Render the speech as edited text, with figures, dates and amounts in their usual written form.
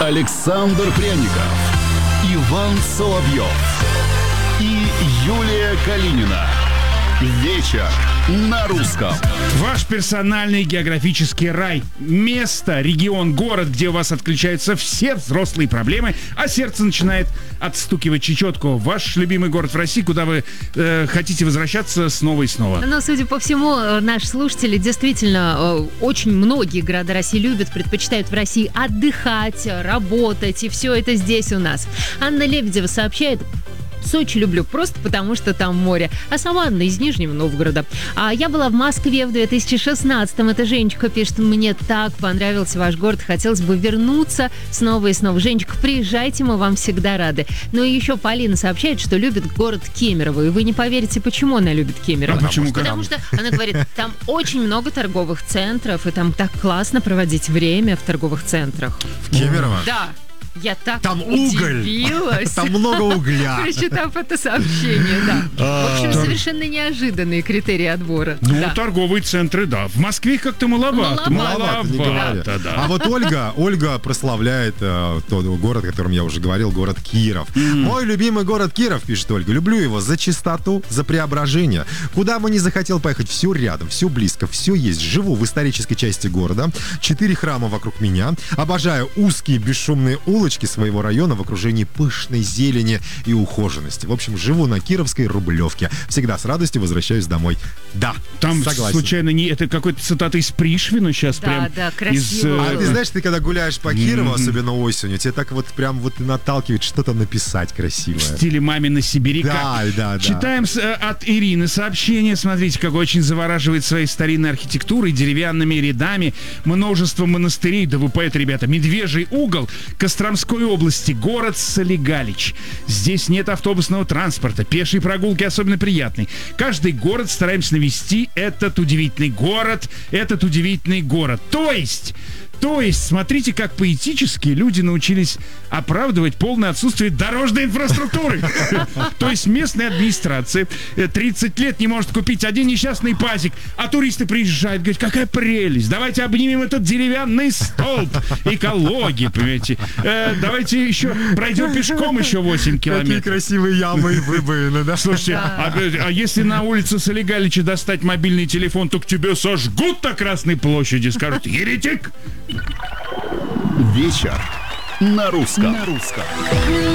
Александр Пряников, Иван Соловьев и Юлия Калинина. Вечер на русском. Ваш персональный географический рай. Место, регион, город, где у вас отключаются все взрослые проблемы, а сердце начинает отстукивать чечетку. Ваш любимый город в России, куда вы хотите возвращаться снова и снова. Но, судя по всему, наши слушатели действительно очень многие города России любят, предпочитают в России отдыхать, работать, и все это здесь у нас. Анна Лебедева сообщает: Сочи люблю просто потому, что там море. А сама Анна из Нижнего Новгорода. А я была в Москве в 2016-м. Это Женечка пишет: мне так понравился ваш город. Хотелось бы вернуться снова и снова. Женечка, приезжайте, мы вам всегда рады. Ну и еще Полина сообщает, что любит город Кемерово. И вы не поверите, почему она любит Кемерово. Почему? Потому что она говорит, там очень много торговых центров, и там так классно проводить время в торговых центрах. В Кемерово? Да. Я так там уголь, там много угля. Прочитав это сообщение, да. В общем, совершенно неожиданные критерии отбора. Ну, да. Торговые центры, да. В Москве их как-то маловато. Да. Да. А вот Ольга прославляет тот город, о котором я уже говорил, город Киров. Мой любимый город Киров, пишет Ольга. Люблю его за чистоту, за преображение. Куда бы ни захотел поехать, все рядом, все близко, все есть. Живу в исторической части города. 4 храма вокруг меня. Обожаю узкие бесшумные улочки своего района в окружении пышной зелени и ухоженности. В общем, живу на Кировской Рублевке. Всегда с радостью возвращаюсь домой. Да, там согласен. Случайно не это какой-то цитата из Пришвина сейчас да, прям. Да, красиво. А ты знаешь, ты когда гуляешь по Кирову, особенно осенью, тебе так вот прям вот наталкивает что-то написать красивое. В стиле «Мамина сибиряка». Да. Читаем от Ирины сообщение. Смотрите, как очень завораживает своей старинной архитектурой, деревянными рядами, множество монастырей. Да вы поэты, ребята. Медвежий угол, Костромской области, город Солигалич. Здесь нет автобусного транспорта, пешие прогулки особенно приятные. Каждый город стараемся навести этот удивительный город. То есть, смотрите, как поэтически люди научились оправдывать полное отсутствие дорожной инфраструктуры. То есть местная администрация 30 лет не может купить один несчастный пазик, а туристы приезжают, говорят, какая прелесть, давайте обнимем этот деревянный столб. Экология, понимаете. Давайте еще пройдем пешком еще 8 километров. Какие красивые ямы и выбоины, да? Слушайте, а если на улице Солигалича достать мобильный телефон, то к тебе сожгут на Красной площади, скажут: еретик! Вечер на русском.